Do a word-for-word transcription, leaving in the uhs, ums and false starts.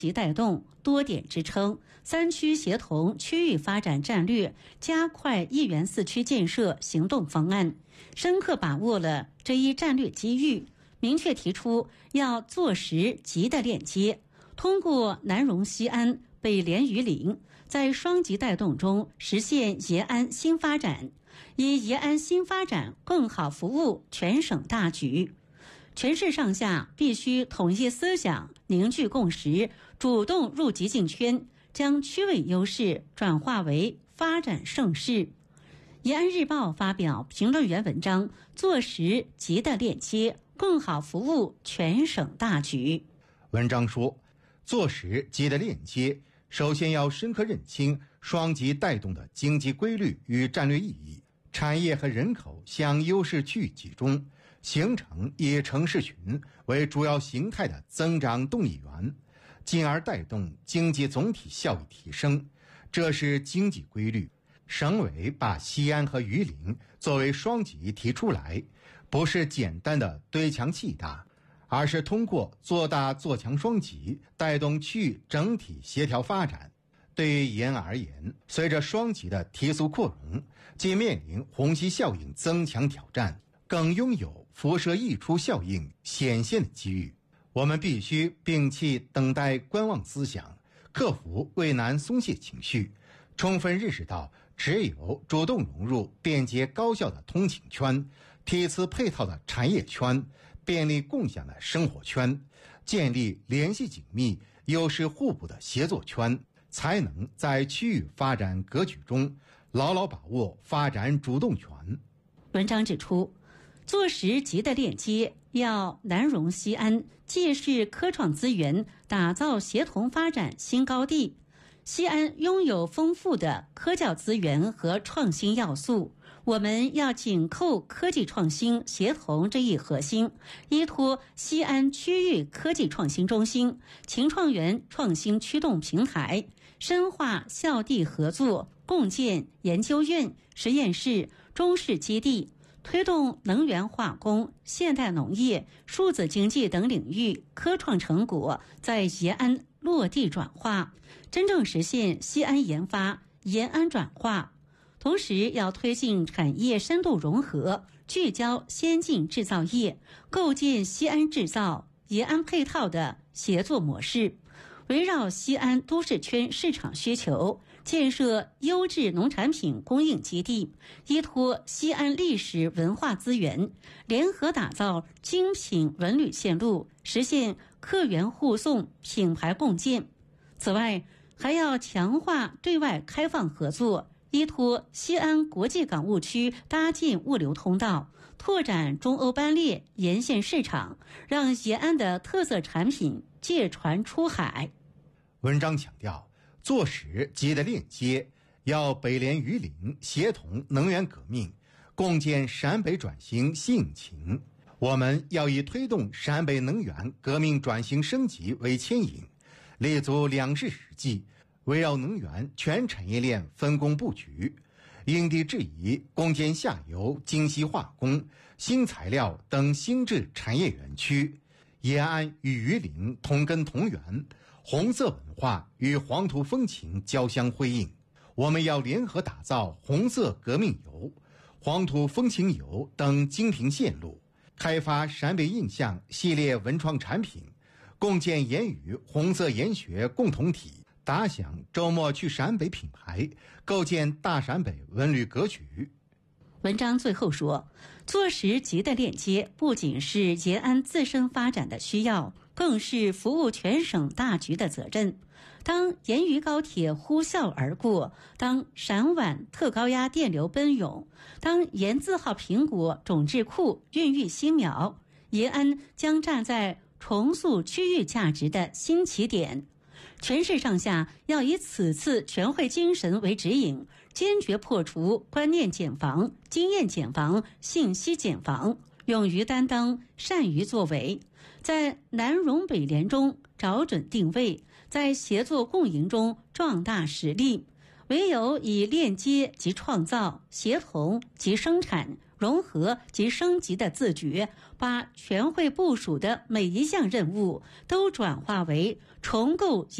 及带动多点支撑，三区协同区域发展战略，加快一元四区建设行动方案，深刻把握了这一战略机遇，明确提出要做实极的链接，通过南荣西安、北连榆林，在双极带动中实现延安新发展，以延安新发展更好服务全省大局。全市上下必须统一思想，凝聚共识，主动入极竞圈，将区位优势转化为发展盛世。延安日报发表评论员文章，做实极的链接，更好服务全省大局。 文章说，做实极的链接，首先要深刻认清双极带动的经济规律与战略意义，产业和人口向优势区域集中，形成以城市群为主要形态的增长动力源，进而带动经济总体效益提升，这是经济规律。省委把西安和榆林作为双极提出来，不是简单的堆墙砌大，而是通过做大做强双极，带动区域整体协调发展。对于延安而言，随着双极的提速扩容，既面临虹吸效应增强挑战，更拥有辐射溢出效应显现的机遇。我们必须摒弃等待观望思想，克服畏难松懈情绪，充分认识到只有主动融入便捷高效的通勤圈，贴次配套的产业圈，便利共享的生活圈，建立联系紧密、优势互补的协作圈，才能在区域发展格局中牢牢把握发展主动权。 文章指出，做实极的链接，要南荣西安，借势科创资源，打造协同发展新高地。西安拥有丰富的科教资源和创新要素，我们要紧扣科技创新协同这一核心，依托西安区域科技创新中心、秦创园创新驱动平台，深化校地合作，共建研究院、实验室、中试基地，推动能源化工、现代农业、数字经济等领域科创成果在延安落地转化，真正实现西安研发、延安转化。同时要推进产业深度融合，聚焦先进制造业，构建西安制造、延安配套的协作模式，围绕西安都市圈市场需求，建设优质农产品供应基地，依托西安历史文化资源，联合打造精品文旅线路，实现客源互送、品牌共建。此外，还要强化对外开放合作，依托西安国际港务区搭建物流通道，拓展中欧班列沿线市场，让延安的特色产品借船出海。 文章强调，做实极的链接，要北连榆林协同能源革命，共建陕北转型新引擎。我们要以推动陕北能源革命转型升级为牵引，立足两市实际，围绕能源全产业链分工布局，因地制宜攻坚下游精细化工、新材料等新质产业园区。延安与榆林同根同源，红色文化与黄土风情交相辉映。我们要联合打造红色革命游、黄土风情游等精品线路，开发陕北印象系列文创产品，共建言语红色研学共同体，打响周末去陕北品牌，构建大陕北文旅格局。 文章最后说，做实极的链接不仅是延安自身发展的需要，更是服务全省大局的责任。当延榆高铁呼啸而过，当陕皖特高压电流奔涌，当延字号苹果种质库孕育新苗，延安将站在重塑区域价值的新起点。全市上下要以此次全会精神为指引，坚决破除观念减防、经验减防、信息减防，勇于担当，善于作为，在南荣北联中找准定位，在协作共赢中壮大实力。唯有以链接及创造、协同及生产、融合及升级的自觉， 把全会部署的每一项任务都转化为重构